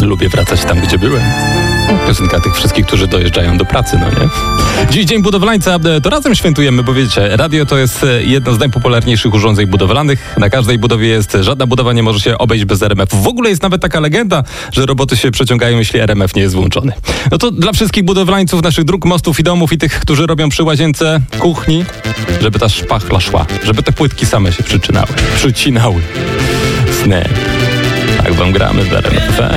Lubię wracać tam, gdzie byłem. Piosenka tych wszystkich, którzy dojeżdżają do pracy, no nie? Dziś Dzień Budowlańca, to razem świętujemy, bo wiecie, radio to jest jedno z najpopularniejszych urządzeń budowlanych. Na każdej budowie jest, żadna budowa nie może się obejść bez RMF. W ogóle jest nawet taka legenda, że roboty się przeciągają, jeśli RMF nie jest włączony. No to dla wszystkich budowlańców naszych dróg, mostów i domów i tych, którzy robią przy łazience, kuchni, żeby ta szpachla szła, żeby te płytki same się przycinały. Sny. Tak wam gramy w RMF.